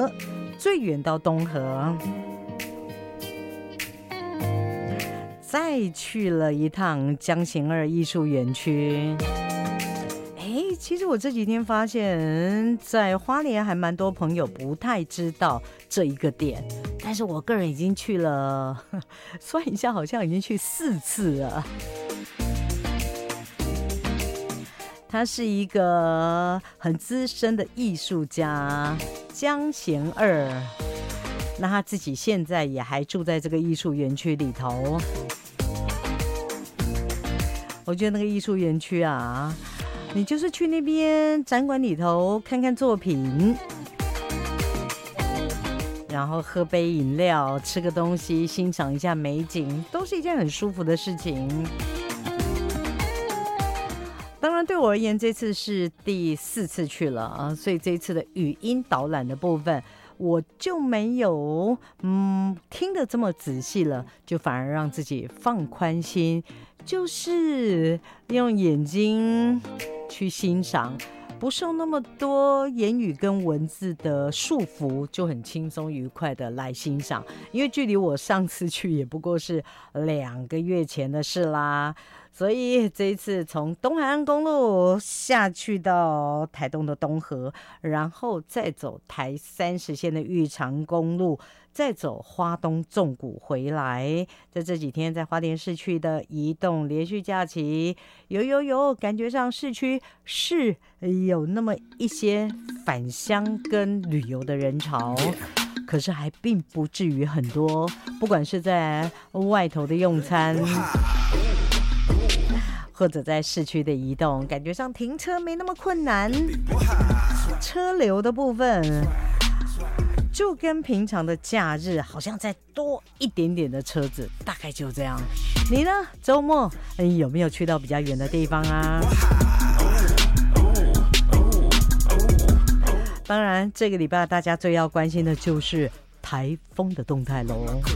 河，最远到东河，再去了一趟江贤二艺术园区。其实我这几天发现，在花莲还蛮多朋友不太知道这一个点，但是我个人已经去了，算一下好像已经去4次了。他是一个很资深的艺术家江贤二，那他自己现在也还住在这个艺术园区里头。我觉得那个艺术园区啊，你就是去那边展馆里头看看作品，然后喝杯饮料，吃个东西，欣赏一下美景，都是一件很舒服的事情。当然对我而言，这次是第4次去了啊，所以这一次的语音导览的部分我就没有听得这么仔细了，就反而让自己放宽心，就是用眼睛去欣赏，不受那么多言语跟文字的束缚，就很轻松愉快的来欣赏。因为距离我上次去也不过是2个月前的事啦，所以这一次从东海岸公路下去到台东的东河，然后再走台30线的玉长公路，再走花东纵谷回来。在这几天在花莲市区的移动连续假期，有感觉上市区是有那么一些返乡跟旅游的人潮，可是还并不至于很多，不管是在外头的用餐或者在市区的移动，感觉上停车没那么困难，车流的部分就跟平常的假日好像再多一点点的车子，大概就这样。你呢？周末有没有去到比较远的地方啊？当然这个礼拜大家最要关心的就是台风的动态咯。